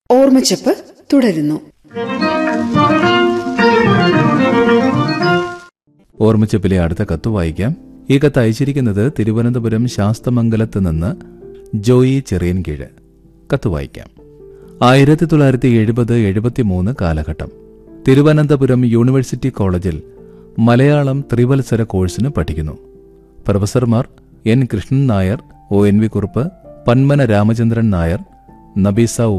ഓർമ്മച്ചപ്പ് തുടരുന്നു. ഓർമ്മച്ചപ്പിലെ അടുത്ത കത്ത് വായിക്കാം. ഈ കത്ത് അയച്ചിരിക്കുന്നത് തിരുവനന്തപുരം ശാസ്തമംഗലത്ത് നിന്ന് ജോയി ചെറിയൻകീഴ്. കത്ത് വായിക്കാം. 1970-73 കാലഘട്ടം തിരുവനന്തപുരം യൂണിവേഴ്സിറ്റി കോളേജിൽ മലയാളം ത്രിവത്സര കോഴ്സിന് പഠിക്കുന്നു. പ്രൊഫസർമാർ N Krishnan Nair, O N V Kurup, Panmana Ramachandran Nair, Nabeesa